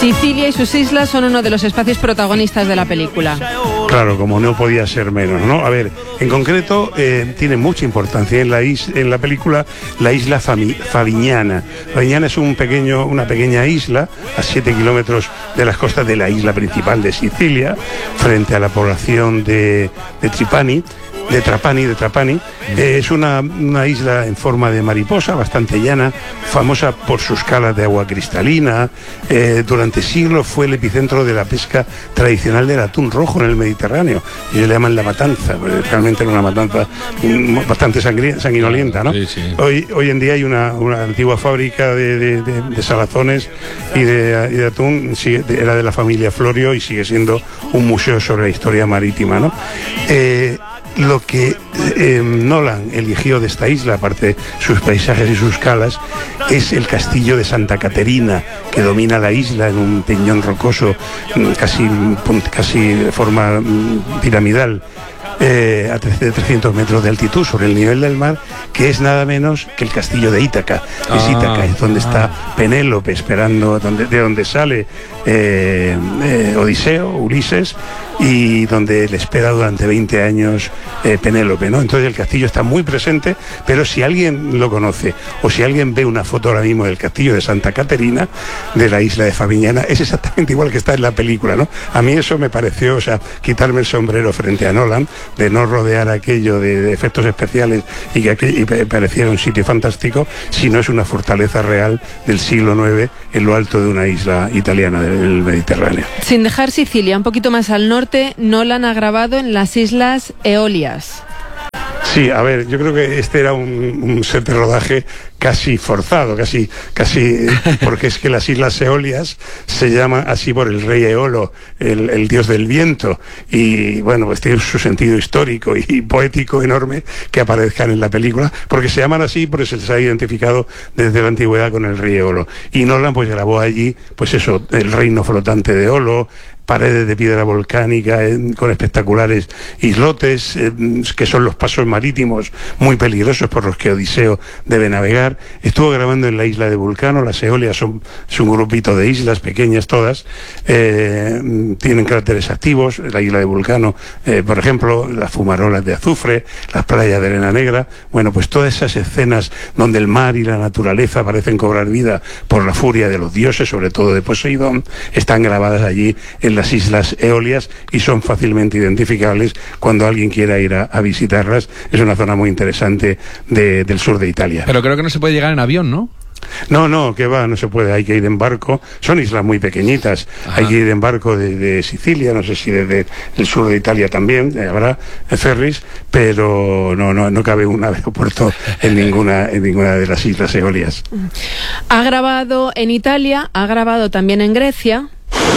Sicilia y sus islas son uno de los espacios protagonistas de la película. Claro, como no podía ser menos, ¿no? A ver, en concreto tiene mucha importancia en la película la isla Favignana. Favignana es una pequeña isla a 7 kilómetros de las costas de la isla principal de Sicilia, frente a la población de Trapani. Es una isla en forma de mariposa, bastante llana, famosa por sus calas de agua cristalina. Durante siglos fue el epicentro de la pesca tradicional del atún rojo en el Mediterráneo. Ellos le llaman la matanza, realmente era una matanza bastante sanguinolienta, ¿no? Sí, sí. Hoy en día hay una antigua fábrica de salazones y de atún, era de la familia Florio y sigue siendo un museo sobre la historia marítima, ¿no? Lo que Nolan eligió de esta isla, aparte de sus paisajes y sus calas, es el castillo de Santa Caterina, que domina la isla en un peñón rocoso casi de forma piramidal, a 300 metros de altitud sobre el nivel del mar, que es nada menos que el castillo de Ítaca. Es donde está Penélope esperando, de donde sale Ulises, y donde le espera durante 20 años Penélope, ¿no? Entonces el castillo está muy presente, pero si alguien lo conoce o si alguien ve una foto ahora mismo del castillo de Santa Caterina, de la isla de Favignana, es exactamente igual que está en la película, ¿no? A mí eso me pareció, quitarme el sombrero frente a Nolan, de no rodear aquello de efectos especiales y que pareciera un sitio fantástico, sino es una fortaleza real del siglo IX en lo alto de una isla italiana del Mediterráneo. Sin dejar Sicilia, un poquito más al norte, Nolan ha grabado en las Islas Eolias. Sí, a ver, yo creo que este era un set de rodaje casi forzado, casi, porque es que las Islas Eolias se llaman así por el rey Eolo, el dios del viento, y bueno, pues tiene su sentido histórico y poético enorme que aparezcan en la película, porque se llaman así porque se les ha identificado desde la antigüedad con el rey Eolo. Y Nolan pues grabó allí, pues eso, el reino flotante de Eolo, paredes de piedra volcánica con espectaculares islotes, que son los pasos marítimos muy peligrosos por los que Odiseo debe navegar. Estuvo grabando en la isla de Vulcano. Las Eolias son un grupito de islas pequeñas todas, tienen cráteres activos. La isla de Vulcano, por ejemplo, las fumarolas de azufre, las playas de arena negra. Bueno, pues todas esas escenas donde el mar y la naturaleza parecen cobrar vida por la furia de los dioses, sobre todo de Poseidón, están grabadas allí en las Islas Eolias y son fácilmente identificables cuando alguien quiera ir a visitarlas. Es una zona muy interesante del sur de Italia. Pero creo que no se puede llegar en avión, ¿no? No, que va, no se puede, hay que ir en barco. Son islas muy pequeñitas. Ajá. Hay que ir en barco de Sicilia, no sé si desde el sur de Italia también, habrá ferries, pero no cabe un aeropuerto en ninguna de las Islas Eolias. Ha grabado en Italia, ha grabado también en Grecia.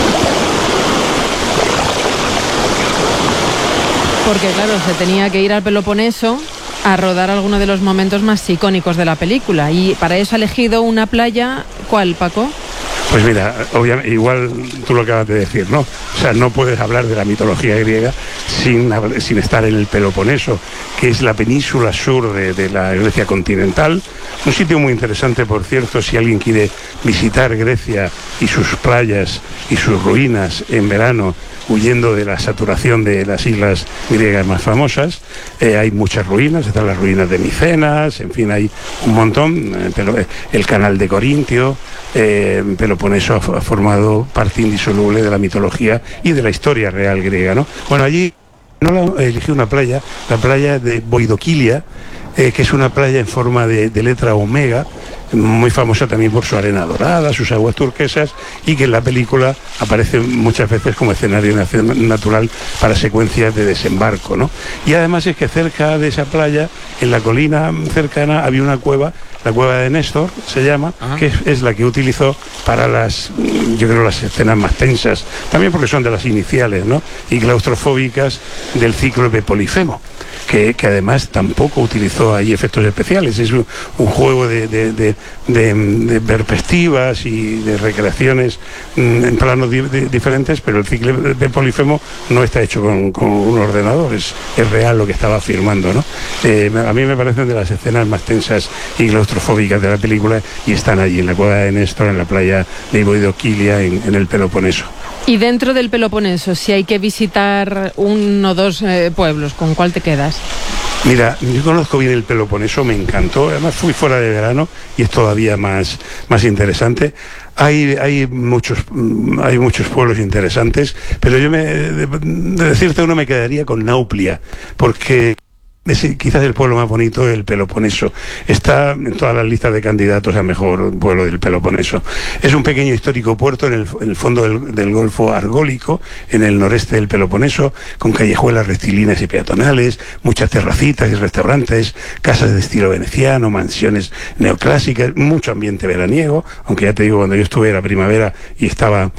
Porque claro, se tenía que ir al Peloponeso a rodar algunos de los momentos más icónicos de la película, y para eso ha elegido una playa. ¿Cuál, Paco? Pues mira, obviamente, igual tú lo acabas de decir, ¿no? O sea, no puedes hablar de la mitología griega sin estar en el Peloponeso, que es la península sur de la Grecia continental. Un sitio muy interesante, por cierto, si alguien quiere visitar Grecia y sus playas y sus ruinas en verano, huyendo de la saturación de las islas griegas más famosas. Hay muchas ruinas, están las ruinas de Micenas, en fin, hay un montón. El canal de Corintio, Peloponeso ha formado parte indisoluble de la mitología y de la historia real griega, ¿no? Bueno, allí no eligió una playa, la playa de Boidoquilia, que es una playa en forma de letra omega, muy famosa también por su arena dorada, sus aguas turquesas, y que en la película aparece muchas veces como escenario natural para secuencias de desembarco, ¿no? Y además es que cerca de esa playa, en la colina cercana, había una cueva, la cueva de Néstor se llama, que es la que utilizó para las escenas más tensas, también porque son de las iniciales, ¿no? Y claustrofóbicas del Cíclope Polifemo. que además tampoco utilizó ahí efectos especiales. Es un juego de perspectivas y de recreaciones en planos diferentes, pero el ciclo de Polifemo no está hecho con un ordenador, es real lo que estaba filmando, ¿no? A mí me parecen de las escenas más tensas y claustrofóbicas de la película, y están allí en la cueva de Néstor, en la playa de Ivoidoquilia, en el Peloponeso. Y dentro del Peloponeso, si hay que visitar 1 o 2 pueblos, ¿con cuál te quedas? Mira, yo conozco bien el Peloponeso, me encantó, además fui fuera de verano y es todavía más interesante. Hay muchos pueblos interesantes, pero yo de decirte uno me quedaría con Nauplia, porque es quizás el pueblo más bonito del Peloponeso. Está en todas las listas de candidatos a mejor pueblo del Peloponeso. Es un pequeño histórico puerto en el fondo del Golfo Argólico, en el noreste del Peloponeso, con callejuelas rectilineas y peatonales, muchas terracitas y restaurantes, casas de estilo veneciano, mansiones neoclásicas, mucho ambiente veraniego, aunque ya te digo, cuando yo estuve era primavera y estaba,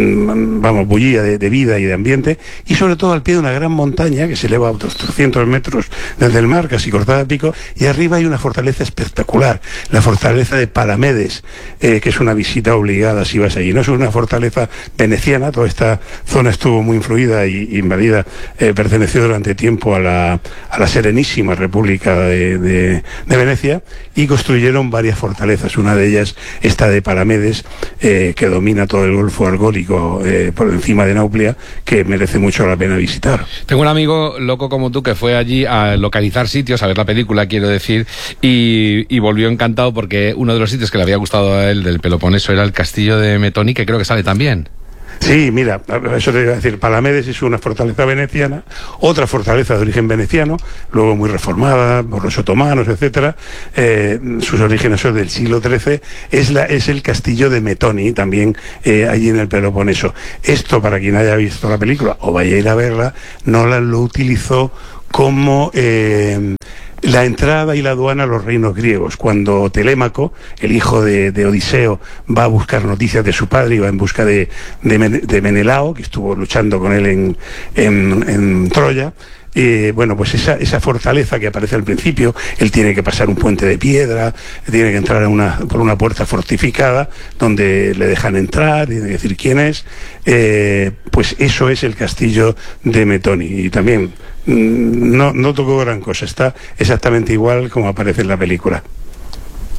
bullía de vida y de ambiente, y sobre todo al pie de una gran montaña que se eleva a otros 300 metros desde el mar, casi cortada a pico, y arriba hay una fortaleza espectacular, la fortaleza de Palamedes, que es una visita obligada si vas allí. No es una fortaleza veneciana, toda esta zona estuvo muy influida y invadida, perteneció durante tiempo a la Serenísima República de Venecia, y construyeron varias fortalezas. Una de ellas, esta de Palamedes, que domina todo el Golfo Argólico por encima de Nauplia, que merece mucho la pena visitar. Tengo un amigo loco como tú que fue allí a localizar sitios, a ver la película, quiero decir, y volvió encantado porque uno de los sitios que le había gustado a él del Peloponeso era el castillo de Metoni, que creo que sale también. Sí, mira, eso te iba a decir, Palamedes es una fortaleza veneciana, otra fortaleza de origen veneciano, luego muy reformada por los otomanos, etcétera. Sus orígenes son del siglo XIII, es el castillo de Metoni, también allí en el Peloponeso. Esto, para quien haya visto la película o vaya a ir a verla, Nolan lo utilizó como la entrada y la aduana a los reinos griegos. Cuando Telémaco, el hijo de Odiseo, va a buscar noticias de su padre y va en busca de Menelao, que estuvo luchando con él en Troya, pues esa fortaleza que aparece al principio, él tiene que pasar un puente de piedra, tiene que entrar por una puerta fortificada donde le dejan entrar, tiene que decir quién es, pues eso es el castillo de Metoni. Y también no tocó gran cosa, está exactamente igual como aparece en la película.